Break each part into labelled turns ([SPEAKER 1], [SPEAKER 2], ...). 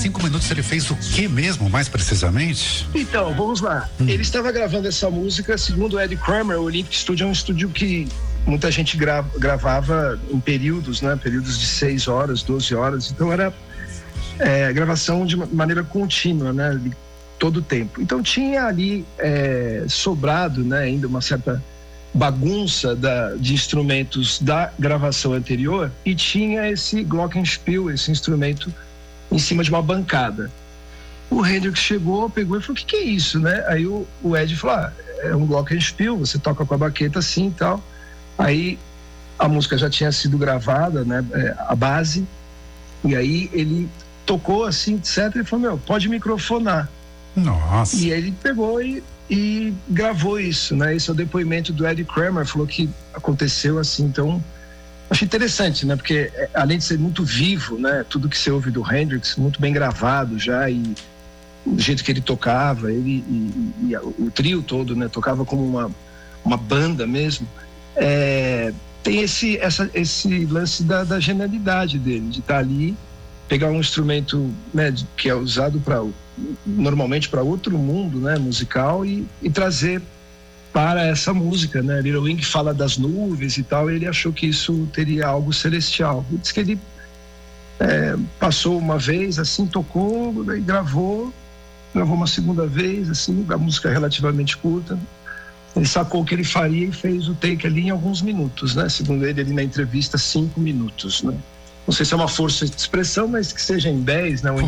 [SPEAKER 1] 5 minutos ele fez o que mesmo, mais precisamente?
[SPEAKER 2] Então, vamos lá. Ele estava gravando essa música, segundo o Eddie Kramer, o Olympic Studio é um estúdio que muita gente gravava em períodos, né? Períodos de 6 horas, 12 horas. Então era gravação de maneira contínua, né? Todo o tempo. Então tinha ali sobrado, né? Ainda uma certa bagunça de instrumentos da gravação anterior, e tinha esse glockenspiel, esse instrumento em cima de uma bancada. O Hendrix chegou, pegou e falou: o que é isso, né? Aí o Ed falou: é um glockenspiel, você toca com a baqueta assim e tal. Aí a música já tinha sido gravada, né? A base, e aí ele tocou assim, etc, e falou: pode microfonar.
[SPEAKER 1] Nossa.
[SPEAKER 2] E ele pegou e gravou isso, né? Esse é o depoimento do Eddie Kramer, falou que aconteceu assim. Então, acho interessante, né? Porque além de ser muito vivo, né? Tudo que você ouve do Hendrix, muito bem gravado já, e do jeito que ele tocava, ele e o trio todo, né? Tocava como uma banda mesmo. Tem esse lance da genialidade dele, de estar ali, pegar um instrumento, né? Que é usado normalmente para outro mundo, né, musical, e trazer para essa música, né? Little Wing fala das nuvens e tal, e ele achou que isso teria algo celestial. Diz que ele passou uma vez, assim, tocou, e gravou uma segunda vez, assim, a música é relativamente curta. Ele sacou o que ele faria e fez o take ali em alguns minutos, né? Segundo ele ali na entrevista, 5 minutos, né? Não sei se é uma força de expressão, mas que seja em 10, né?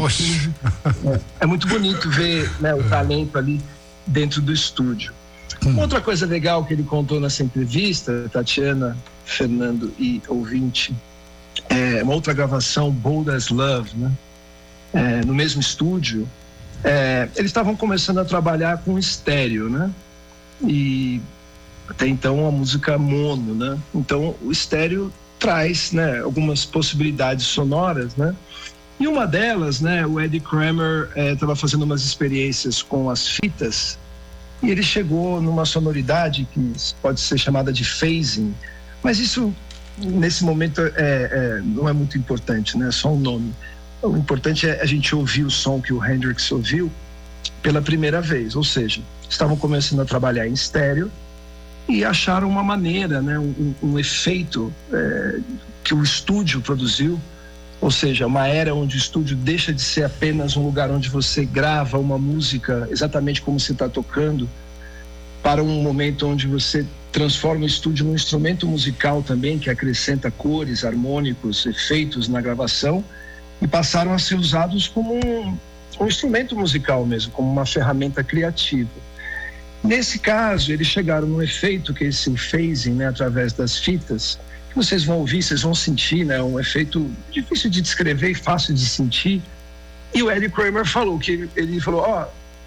[SPEAKER 2] É muito bonito ver, né, o talento ali dentro do estúdio. Outra coisa legal que ele contou nessa entrevista, Tatiana, Fernando e ouvinte, uma outra gravação, Bold as Love, né? No mesmo estúdio, eles estavam começando a trabalhar com estéreo, né? E até então a música mono, né? Então o estéreo traz, né, algumas possibilidades sonoras, né? E uma delas, né, o Eddie Kramer estava fazendo umas experiências com as fitas, e ele chegou numa sonoridade que pode ser chamada de phasing, mas isso nesse momento não é muito importante, né? É só um nome. O importante é a gente ouvir o som que o Hendrix ouviu pela primeira vez, ou seja, estavam começando a trabalhar em estéreo e acharam uma maneira, né, um efeito que o estúdio produziu, ou seja, uma era onde o estúdio deixa de ser apenas um lugar onde você grava uma música exatamente como você está tocando, para um momento onde você transforma o estúdio num instrumento musical também, que acrescenta cores, harmônicos, efeitos na gravação, e passaram a ser usados como um instrumento musical mesmo, como uma ferramenta criativa. Nesse caso, eles chegaram num efeito que é esse phasing, né, através das fitas, que vocês vão ouvir, vocês vão sentir, né, um efeito difícil de descrever e fácil de sentir. E o Eddie Kramer falou ele falou: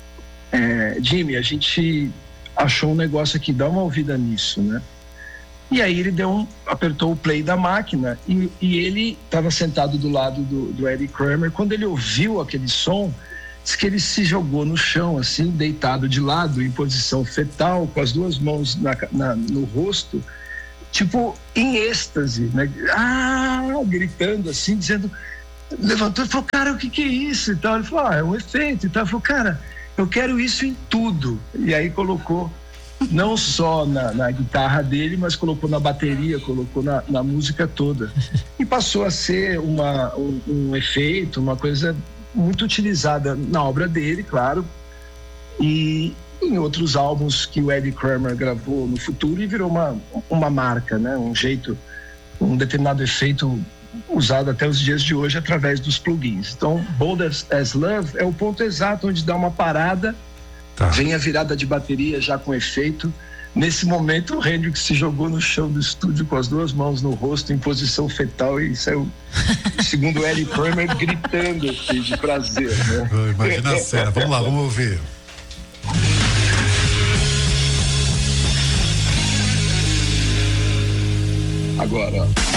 [SPEAKER 2] Jimmy, a gente achou um negócio aqui, dá uma ouvida nisso, né? E aí ele apertou o play da máquina e ele estava sentado do lado do Eddie Kramer. Quando ele ouviu aquele som, diz que ele se jogou no chão, assim, deitado de lado, em posição fetal, com as duas mãos no rosto, tipo, em êxtase, né? Gritando assim, dizendo, levantou e falou: cara, o que é isso? E tal. Ele falou: é um efeito e tal. Ele falou: cara, eu quero isso em tudo. E aí colocou não só na guitarra dele, mas colocou na bateria, colocou na música toda. E passou a ser um efeito, uma coisa muito utilizada na obra dele, claro, e em outros álbuns que o Eddie Kramer gravou no futuro, e virou uma marca, né? Um determinado efeito usado até os dias de hoje através dos plugins. Então, Bold as Love é o ponto exato onde dá uma parada, vem a virada de bateria já com efeito. Nesse momento, o Hendrix se jogou no chão do estúdio com as duas mãos no rosto, em posição fetal, e saiu, segundo Eddie Kramer, gritando assim, de prazer, né?
[SPEAKER 1] Imagina a cena. Vamos lá, vamos ouvir.
[SPEAKER 2] Agora, ó.